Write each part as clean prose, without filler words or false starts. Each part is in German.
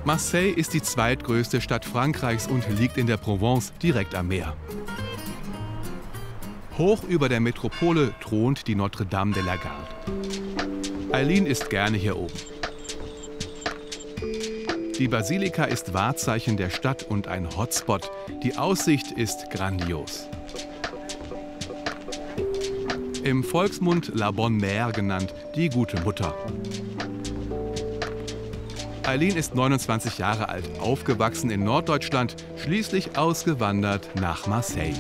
Marseille ist die zweitgrößte Stadt Frankreichs und liegt in der Provence direkt am Meer. Hoch über der Metropole thront die Notre-Dame de la Garde. Aileen ist gerne hier oben. Die Basilika ist Wahrzeichen der Stadt und ein Hotspot. Die Aussicht ist grandios. Im Volksmund La Bonne Mère genannt, die gute Mutter. Aileen ist 29 Jahre alt, aufgewachsen in Norddeutschland, schließlich ausgewandert nach Marseille.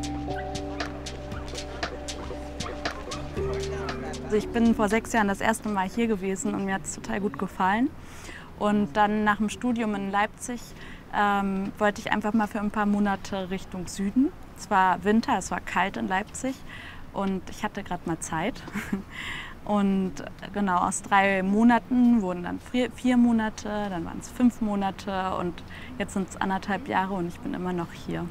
Also ich bin vor 6 Jahren das erste Mal hier gewesen und mir hat es total gut gefallen. Und dann nach dem Studium in Leipzig wollte ich einfach mal für ein paar Monate Richtung Süden. Es war Winter, es war kalt in Leipzig und ich hatte gerade mal Zeit. Und genau, aus 3 Monaten wurden dann 4 Monate, dann waren es 5 Monate und jetzt sind es 1,5 Jahre und ich bin immer noch hier.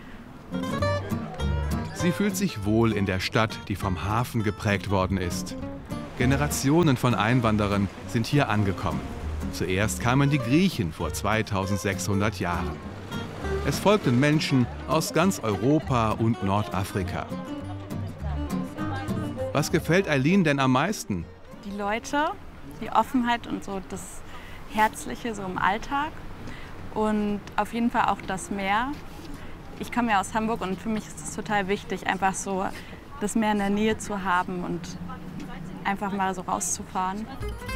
Sie fühlt sich wohl in der Stadt, die vom Hafen geprägt worden ist. Generationen von Einwanderern sind hier angekommen. Zuerst kamen die Griechen vor 2600 Jahren. Es folgten Menschen aus ganz Europa und Nordafrika. Was gefällt Aileen denn am meisten? Die Leute, die Offenheit und so das Herzliche so im Alltag und auf jeden Fall auch das Meer. Ich komme ja aus Hamburg und für mich ist es total wichtig, einfach so das Meer in der Nähe zu haben und einfach mal so rauszufahren.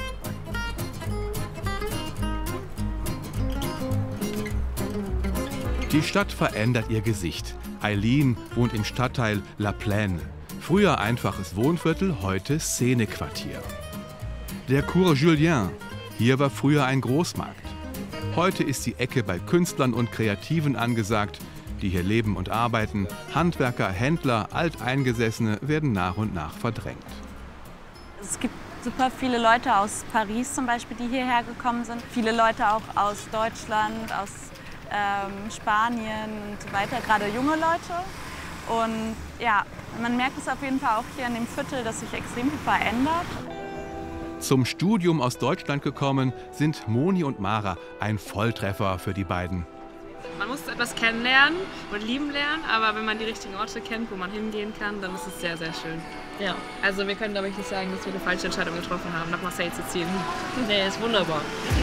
Die Stadt verändert ihr Gesicht. Aileen wohnt im Stadtteil La Plaine. Früher einfaches Wohnviertel, heute Szenequartier. Der Cours Julien. Hier war früher ein Großmarkt. Heute ist die Ecke bei Künstlern und Kreativen angesagt, die hier leben und arbeiten. Handwerker, Händler, Alteingesessene werden nach und nach verdrängt. Es gibt super viele Leute aus Paris zum Beispiel, die hierher gekommen sind. Viele Leute auch aus Deutschland, aus Spanien und so weiter, gerade junge Leute. Und ja, man merkt es auf jeden Fall auch hier in dem Viertel, dass sich extrem viel verändert. Zum Studium aus Deutschland gekommen sind Moni und Mara, ein Volltreffer für die beiden. Man muss etwas kennenlernen und lieben lernen, aber wenn man die richtigen Orte kennt, wo man hingehen kann, dann ist es sehr, sehr schön. Ja. Also wir können, glaube ich, nicht sagen, dass wir eine falsche Entscheidung getroffen haben, nach Marseille zu ziehen. Nee, ist wunderbar.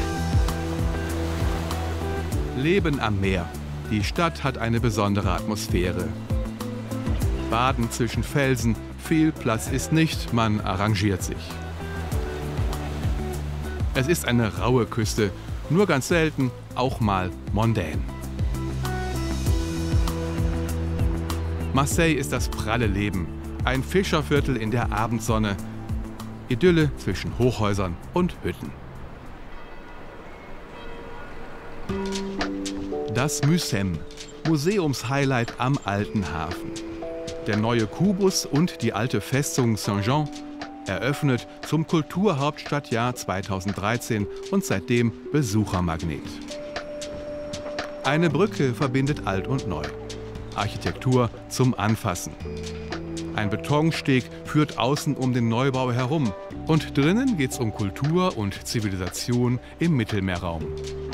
Leben am Meer. Die Stadt hat eine besondere Atmosphäre. Baden zwischen Felsen, viel Platz ist nicht, man arrangiert sich. Es ist eine raue Küste, nur ganz selten auch mal mondän. Marseille ist das pralle Leben, ein Fischerviertel in der Abendsonne. Idylle zwischen Hochhäusern und Hütten. Das Mucem, Museumshighlight am alten Hafen. Der neue Kubus und die alte Festung Saint-Jean, eröffnet zum Kulturhauptstadtjahr 2013 und seitdem Besuchermagnet. Eine Brücke verbindet alt und neu. Architektur zum Anfassen. Ein Betonsteg führt außen um den Neubau herum. Und drinnen geht's um Kultur und Zivilisation im Mittelmeerraum.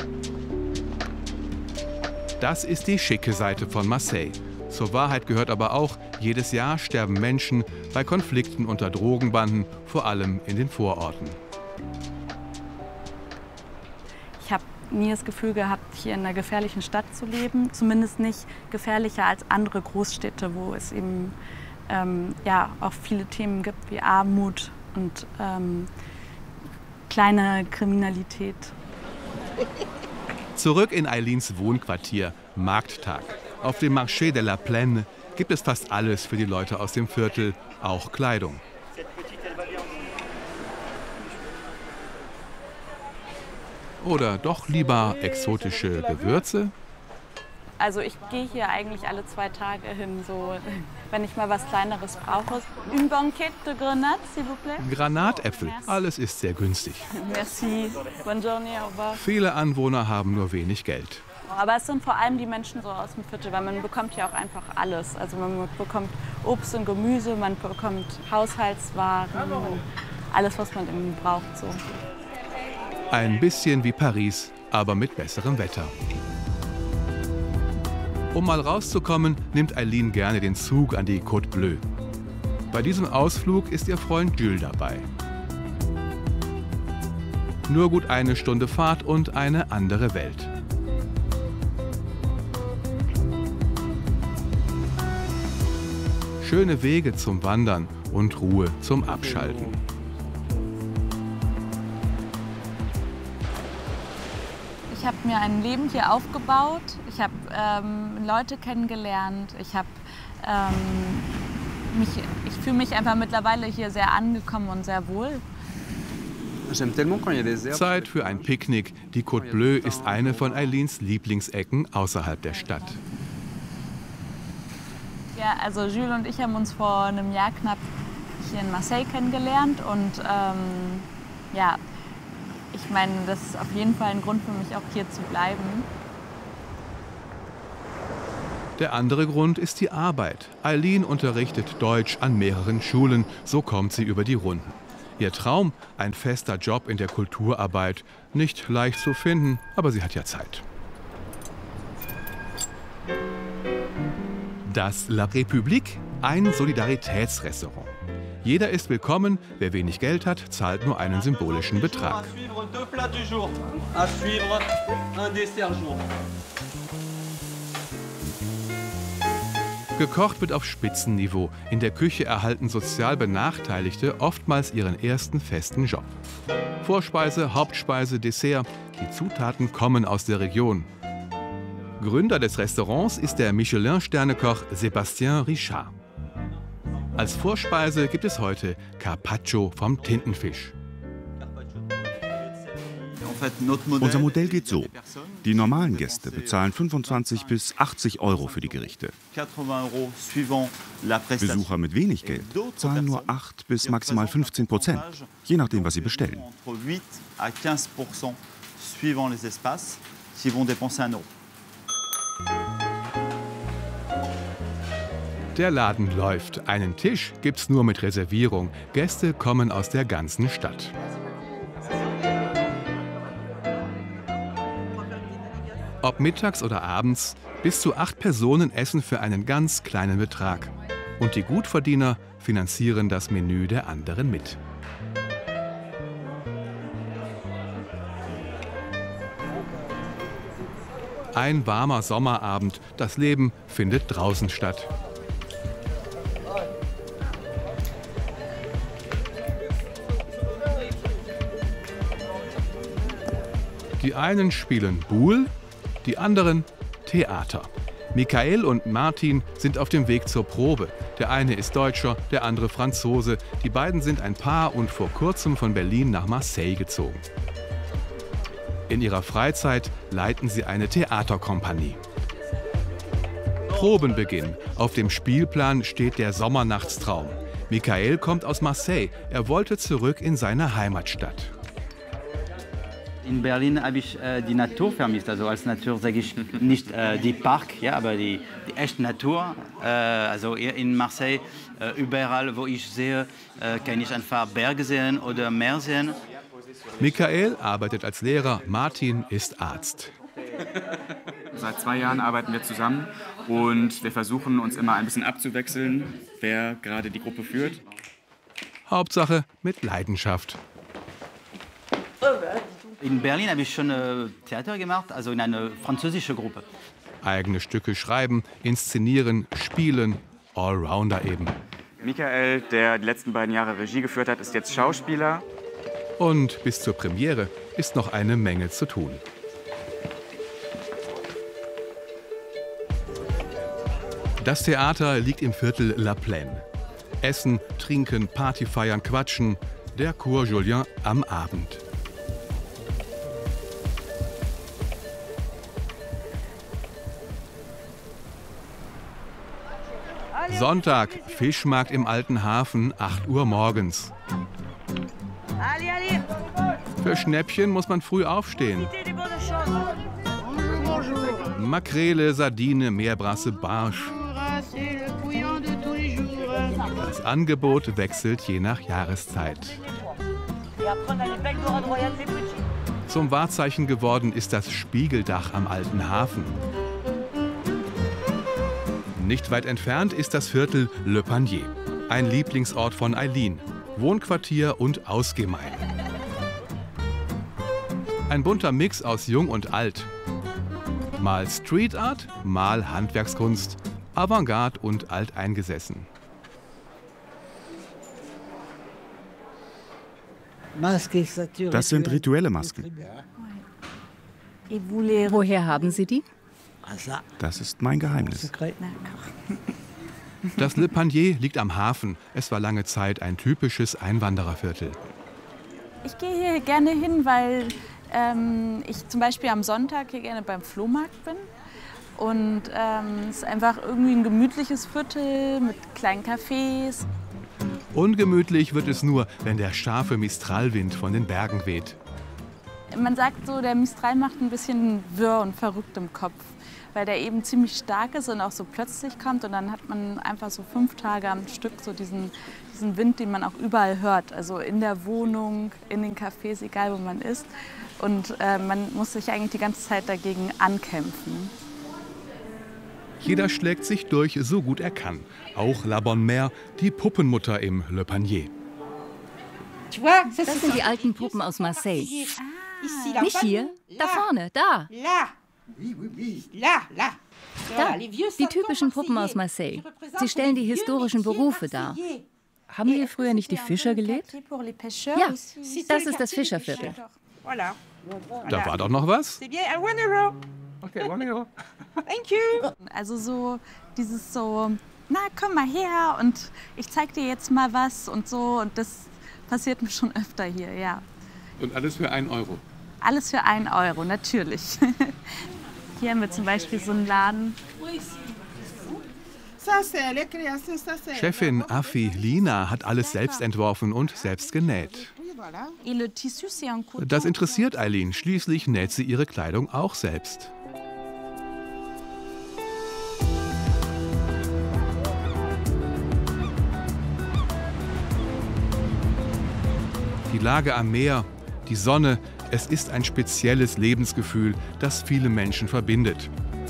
Das ist die schicke Seite von Marseille. Zur Wahrheit gehört aber auch, jedes Jahr sterben Menschen bei Konflikten unter Drogenbanden, vor allem in den Vororten. Ich habe nie das Gefühl gehabt, hier in einer gefährlichen Stadt zu leben. Zumindest nicht gefährlicher als andere Großstädte, wo es eben ja, auch viele Themen gibt wie Armut und kleine Kriminalität. Zurück in Aileens Wohnquartier, Markttag. Auf dem Marché de la Plaine gibt es fast alles für die Leute aus dem Viertel, auch Kleidung. Oder doch lieber exotische Gewürze? Also ich gehe hier eigentlich alle 2 Tage hin, so, wenn ich mal was Kleineres brauche. Une banquette de grenade, s'il vous plaît. Granatäpfel, alles ist sehr günstig. Merci, bonne journée, au revoir. Viele Anwohner haben nur wenig Geld. Aber es sind vor allem die Menschen so aus dem Viertel, weil man bekommt ja auch einfach alles. Also man bekommt Obst und Gemüse, man bekommt Haushaltswaren, alles, was man irgendwie braucht. So. Ein bisschen wie Paris aber mit besserem Wetter. Um mal rauszukommen, nimmt Aileen gerne den Zug an die Côte Bleue. Bei diesem Ausflug ist ihr Freund Jules dabei. Nur gut eine Stunde Fahrt und eine andere Welt. Schöne Wege zum Wandern und Ruhe zum Abschalten. Ich habe mir ein Leben hier aufgebaut. Ich habe Leute kennengelernt. Ich fühle mich einfach mittlerweile hier sehr angekommen und sehr wohl. Zeit für ein Picknick. Die Côte Bleue ist eine von Aileens Lieblingsecken außerhalb der Stadt. Ja, also Jules und ich haben uns vor einem Jahr knapp hier in Marseille kennengelernt und ja, ich meine, das ist auf jeden Fall ein Grund für mich, auch hier zu bleiben. Der andere Grund ist die Arbeit. Aileen unterrichtet Deutsch an mehreren Schulen, so kommt sie über die Runden. Ihr Traum, ein fester Job in der Kulturarbeit, nicht leicht zu finden, aber sie hat ja Zeit. Das La République, ein Solidaritätsrestaurant. Jeder ist willkommen, wer wenig Geld hat, zahlt nur einen symbolischen Betrag. Gekocht wird auf Spitzenniveau. In der Küche erhalten sozial Benachteiligte oftmals ihren ersten festen Job. Vorspeise, Hauptspeise, Dessert, die Zutaten kommen aus der Region. Gründer des Restaurants ist der Michelin-Sternekoch Sébastien Richard. Als Vorspeise gibt es heute Carpaccio vom Tintenfisch. Unser Modell geht so. Die normalen Gäste bezahlen 25 bis 80 Euro für die Gerichte. Besucher mit wenig Geld zahlen nur 8 bis maximal 15%, je nachdem, was sie bestellen. Der Laden läuft. Einen Tisch gibt's nur mit Reservierung. Gäste kommen aus der ganzen Stadt. Ob mittags oder abends, bis zu 8 Personen essen für einen ganz kleinen Betrag. Und die Gutverdiener finanzieren das Menü der anderen mit. Ein warmer Sommerabend, das Leben findet draußen statt. Die einen spielen Boule, die anderen Theater. Michael und Martin sind auf dem Weg zur Probe. Der eine ist Deutscher, der andere Franzose. Die beiden sind ein Paar und vor kurzem von Berlin nach Marseille gezogen. In ihrer Freizeit leiten sie eine Theaterkompanie. Probenbeginn. Auf dem Spielplan steht der Sommernachtstraum. Michael kommt aus Marseille. Er wollte zurück in seine Heimatstadt. In Berlin habe ich die Natur vermisst. Also als Natur sage ich nicht die Park, ja, aber die echte Natur. Also hier in Marseille, überall, wo ich sehe, kann ich einfach Berge sehen oder Meer sehen. Michael arbeitet als Lehrer, Martin ist Arzt. Seit 2 Jahren arbeiten wir zusammen und wir versuchen uns immer ein bisschen abzuwechseln, wer gerade die Gruppe führt. Hauptsache mit Leidenschaft. In Berlin habe ich schon Theater gemacht, also in einer französischen Gruppe. Eigene Stücke schreiben, inszenieren, spielen, Allrounder eben. Michael, der die letzten 2 Jahre Regie geführt hat, ist jetzt Schauspieler. Und bis zur Premiere ist noch eine Menge zu tun. Das Theater liegt im Viertel La Plaine. Essen, trinken, Party feiern, quatschen. Der Cours Julien am Abend. Sonntag, Fischmarkt im Alten Hafen, 8 Uhr morgens. Für Schnäppchen muss man früh aufstehen. Makrele, Sardine, Meerbrasse, Barsch. Das Angebot wechselt je nach Jahreszeit. Zum Wahrzeichen geworden ist das Spiegeldach am alten Hafen. Nicht weit entfernt ist das Viertel Le Panier, ein Lieblingsort von Eileen, Wohnquartier und Ausgehmeile. Ein bunter Mix aus Jung und Alt. Mal Street Art, mal Handwerkskunst, Avantgarde und alteingesessen. Das sind rituelle Masken. Woher haben Sie die? Das ist mein Geheimnis. Das Le Panier liegt am Hafen. Es war lange Zeit ein typisches Einwandererviertel. Ich gehe hier gerne hin, weil ich zum Beispiel am Sonntag hier gerne beim Flohmarkt bin. Und es ist einfach irgendwie ein gemütliches Viertel mit kleinen Cafés. Ungemütlich wird es nur, wenn der scharfe Mistralwind von den Bergen weht. Man sagt so, der Mistral macht ein bisschen wirr und verrückt im Kopf, weil der eben ziemlich stark ist und auch so plötzlich kommt. Und dann hat man einfach so 5 Tage am Stück so diesen Wind, den man auch überall hört. Also in der Wohnung, in den Cafés, egal wo man ist. Und man muss sich eigentlich die ganze Zeit dagegen ankämpfen. Jeder schlägt sich durch, so gut er kann. Auch La Bonne Mère, die Puppenmutter im Le Panier. Das sind die alten Puppen aus Marseille. Nicht hier, da vorne, da. Da, die typischen Puppen aus Marseille. Sie stellen die historischen Berufe dar. Haben hier früher nicht die Fischer gelebt? Ja, das ist das Fischerviertel. Da war doch noch was? Okay, €1. Thank you. Also so dieses so, na komm mal her und ich zeig dir jetzt mal was und so. Und das passiert mir schon öfter hier, ja. Und alles für €1? Alles für €1, natürlich. Hier haben wir zum Beispiel so einen Laden. Chefin Afi Lina hat alles selbst entworfen und selbst genäht. Das interessiert Eileen, schließlich näht sie ihre Kleidung auch selbst. Die Lage am Meer, die Sonne, es ist ein spezielles Lebensgefühl, das viele Menschen verbindet.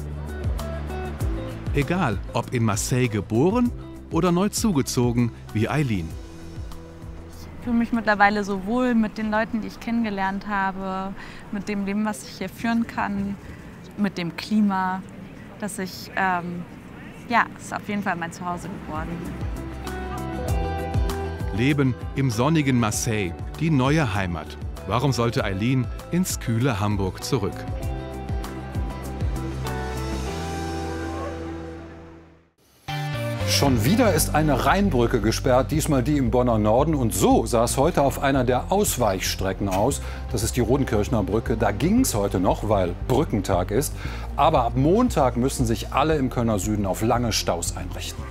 Egal, ob in Marseille geboren oder neu zugezogen wie Eileen. Ich fühle mich mittlerweile so wohl mit den Leuten, die ich kennengelernt habe, mit dem Leben, was ich hier führen kann, mit dem Klima, dass ich, es ist auf jeden Fall mein Zuhause geworden. Leben im sonnigen Marseille, die neue Heimat. Warum sollte Eileen ins kühle Hamburg zurück? Schon wieder ist eine Rheinbrücke gesperrt, diesmal die im Bonner Norden. Und so sah es heute auf einer der Ausweichstrecken aus. Das ist die Rodenkirchner Brücke. Da ging es heute noch, weil Brückentag ist. Aber ab Montag müssen sich alle im Kölner Süden auf lange Staus einrichten.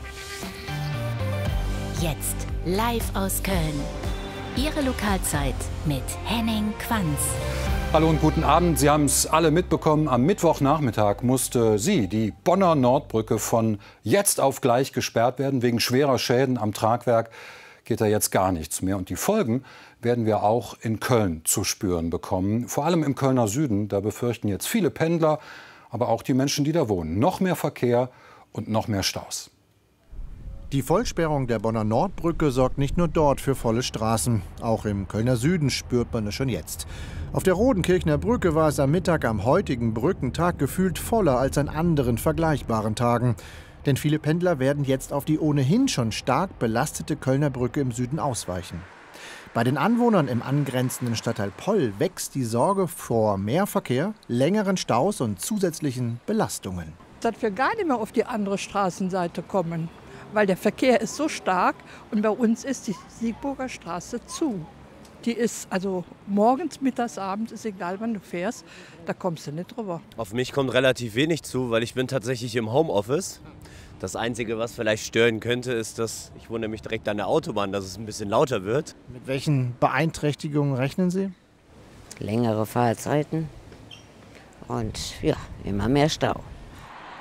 Jetzt live aus Köln. Ihre Lokalzeit mit Henning Quanz. Hallo und guten Abend. Sie haben es alle mitbekommen. Am Mittwochnachmittag musste die Bonner Nordbrücke, von jetzt auf gleich gesperrt werden. Wegen schwerer Schäden am Tragwerk geht da jetzt gar nichts mehr. Und die Folgen werden wir auch in Köln zu spüren bekommen. Vor allem im Kölner Süden. Da befürchten jetzt viele Pendler, aber auch die Menschen, die da wohnen. Noch mehr Verkehr und noch mehr Staus. Die Vollsperrung der Bonner Nordbrücke sorgt nicht nur dort für volle Straßen. Auch im Kölner Süden spürt man es schon jetzt. Auf der Rodenkirchner Brücke war es am Mittag am heutigen Brückentag gefühlt voller als an anderen vergleichbaren Tagen. Denn viele Pendler werden jetzt auf die ohnehin schon stark belastete Kölner Brücke im Süden ausweichen. Bei den Anwohnern im angrenzenden Stadtteil Poll wächst die Sorge vor mehr Verkehr, längeren Staus und zusätzlichen Belastungen. Dass wir gar nicht mehr auf die andere Straßenseite kommen. Weil der Verkehr ist so stark und bei uns ist die Siegburger Straße zu. Die ist also morgens, mittags, abends, ist egal wann du fährst, da kommst du nicht drüber. Auf mich kommt relativ wenig zu, weil ich bin tatsächlich im Homeoffice. Das Einzige, was vielleicht stören könnte, ist, dass ich wohne nämlich direkt an der Autobahn, dass es ein bisschen lauter wird. Mit welchen Beeinträchtigungen rechnen Sie? Längere Fahrzeiten und immer mehr Stau.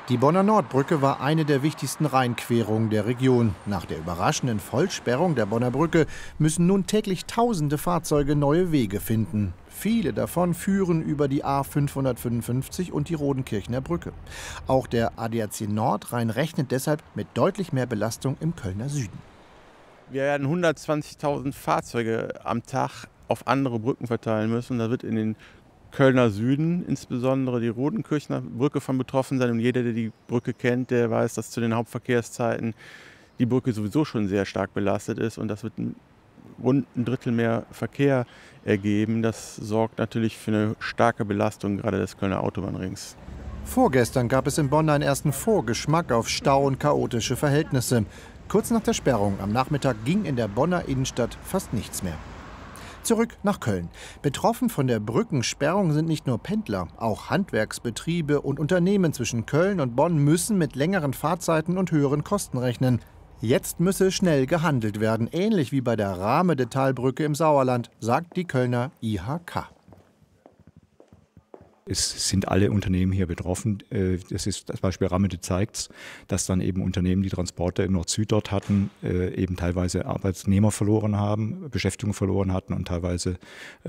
Die Bonner Nordbrücke war eine der wichtigsten Rheinquerungen der Region. Nach der überraschenden Vollsperrung der Bonner Brücke müssen nun täglich tausende Fahrzeuge neue Wege finden. Viele davon führen über die A555 und die Rodenkirchener Brücke. Auch der ADAC Nordrhein rechnet deshalb mit deutlich mehr Belastung im Kölner Süden. Wir werden 120.000 Fahrzeuge am Tag auf andere Brücken verteilen müssen. Da wird in den Kölner Süden insbesondere die Rodenkirchener Brücke von betroffen sein. Und jeder, der die Brücke kennt, der weiß, dass zu den Hauptverkehrszeiten die Brücke sowieso schon sehr stark belastet ist. Und das wird rund ein Drittel mehr Verkehr ergeben. Das sorgt natürlich für eine starke Belastung gerade des Kölner Autobahnrings. Vorgestern gab es in Bonn einen ersten Vorgeschmack auf Stau und chaotische Verhältnisse. Kurz nach der Sperrung am Nachmittag ging in der Bonner Innenstadt fast nichts mehr. Zurück nach Köln. Betroffen von der Brückensperrung sind nicht nur Pendler, auch Handwerksbetriebe und Unternehmen zwischen Köln und Bonn müssen mit längeren Fahrzeiten und höheren Kosten rechnen. Jetzt müsse schnell gehandelt werden, ähnlich wie bei der Rahme-de-Talbrücke im Sauerland, sagt die Kölner IHK. Es sind alle Unternehmen hier betroffen. Das Beispiel Ramede zeigt, dass dann eben Unternehmen, die Transporte in Nord-Süd dort hatten, eben teilweise Arbeitnehmer verloren haben, Beschäftigung verloren hatten und teilweise